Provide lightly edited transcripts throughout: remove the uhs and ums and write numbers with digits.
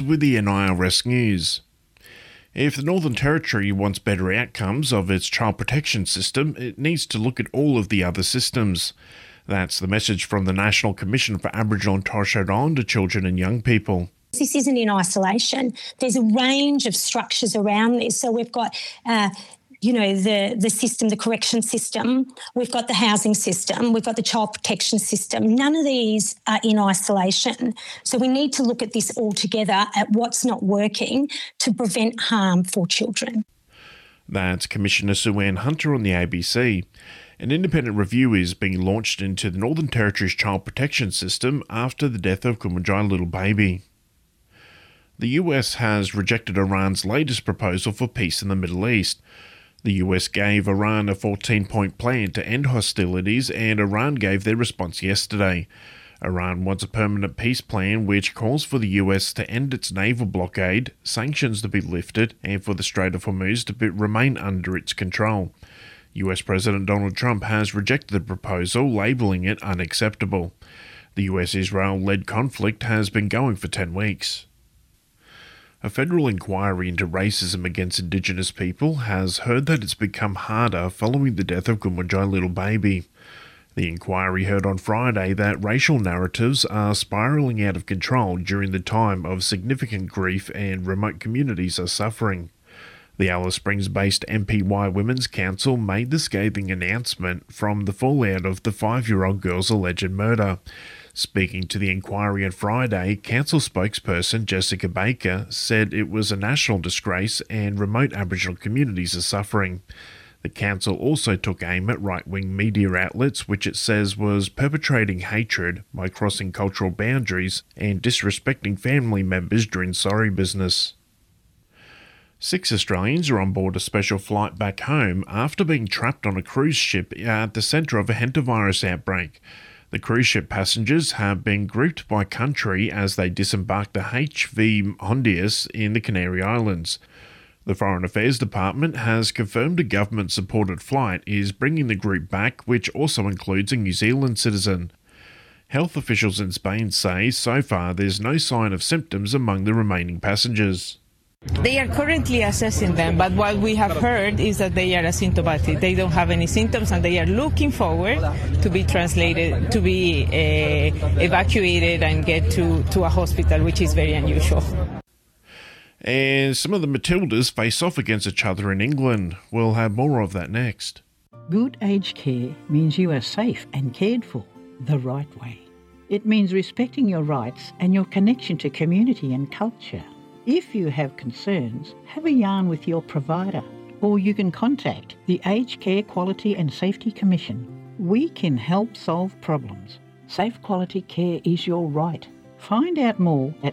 with the NIRS news. If the Northern Territory wants better outcomes of its child protection system, it needs to look at all of the other systems. That's the message from the National Commission for Aboriginal and Torres Strait Islander Children and Young People. This isn't in isolation. There's a range of structures around this. So we've got the system, the correction system, we've got the housing system, we've got the child protection system. None of these are in isolation. So we need to look at this all together at what's not working to prevent harm for children. That's Commissioner Sue-Ann Hunter on the ABC. An independent review is being launched into the Northern Territory's child protection system after the death of Kumanjayi little baby. The US has rejected Iran's latest proposal for peace in the Middle East. The US gave Iran a 14-point plan to end hostilities, and Iran gave their response yesterday. Iran wants a permanent peace plan which calls for the US to end its naval blockade, sanctions to be lifted, and for the Strait of Hormuz to remain under its control. US President Donald Trump has rejected the proposal, labelling it unacceptable. The US-Israel-led conflict has been going for 10 weeks. A federal inquiry into racism against Indigenous people has heard that it's become harder following the death of Kumanjayi little baby. The inquiry heard on Friday that racial narratives are spiralling out of control during the time of significant grief and remote communities are suffering. The Alice Springs-based MPY Women's Council made the scathing announcement from the fallout of the 5-year-old girl's alleged murder. Speaking to the inquiry on Friday, council spokesperson Jessica Baker said it was a national disgrace and remote Aboriginal communities are suffering. The council also took aim at right-wing media outlets, which it says was perpetrating hatred by crossing cultural boundaries and disrespecting family members during sorry business. 6 Australians are on board a special flight back home after being trapped on a cruise ship at the centre of a hantavirus outbreak. The cruise ship passengers have been grouped by country as they disembarked the HV Hondias in the Canary Islands. The Foreign Affairs Department has confirmed a government-supported flight is bringing the group back, which also includes a New Zealand citizen. Health officials in Spain say so far there's no sign of symptoms among the remaining passengers. They are currently assessing them, but what we have heard is that they are asymptomatic. They don't have any symptoms and they are looking forward to be translated, to be evacuated and get to a hospital, which is very unusual. And some of the Matildas face off against each other in England. We'll have more of that next. Good aged care means you are safe and cared for the right way. It means respecting your rights and your connection to community and culture. If you have concerns, have a yarn with your provider, or you can contact the Aged Care Quality and Safety Commission. We can help solve problems. Safe quality care is your right. Find out more at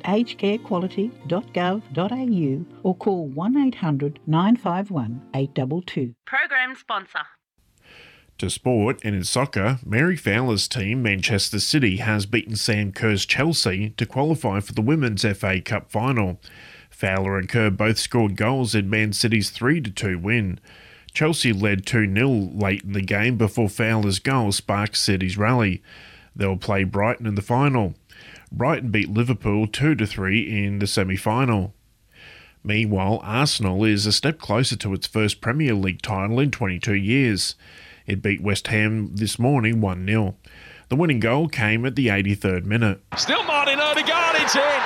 agedcarequality.gov.au or call 1800 951 822. Program sponsor. To sport, and in soccer, Mary Fowler's team, Manchester City, has beaten Sam Kerr's Chelsea to qualify for the Women's FA Cup final. Fowler and Kerr both scored goals in Man City's 3-2 win. Chelsea led 2-0 late in the game before Fowler's goal sparked City's rally. They'll play Brighton in the final. Brighton beat Liverpool 2-3 in the semi-final. Meanwhile, Arsenal is a step closer to its first Premier League title in 22 years. It beat West Ham this morning 1-0. The winning goal came at the 83rd minute. Still Martin Odegaard, it's in.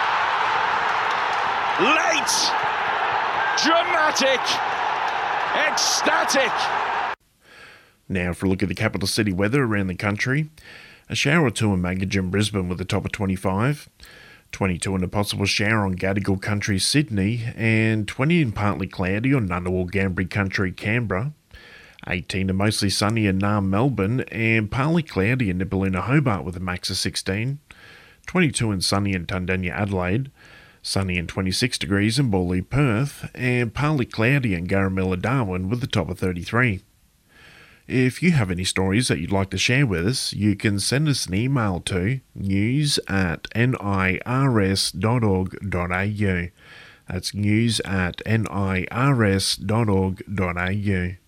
Late. Dramatic. Ecstatic. Now for a look at the capital city weather around the country. A shower or two in Magogin, Brisbane with a top of 25. 22 and a possible shower on Gadigal Country, Sydney. And 20 and partly cloudy on Ngunnawal, Gambri Country, Canberra. 18 and mostly sunny in Naarm, Melbourne, and partly cloudy in Nibbaluna, Hobart with a max of 16. 22 and sunny in Tundenya, Adelaide. Sunny and 26 degrees in Bawley, Perth, and partly cloudy in Garamilla, Darwin with a top of 33. If you have any stories that you'd like to share with us, you can send us an email to news@nirs.org.au. That's news@nirs.org.au.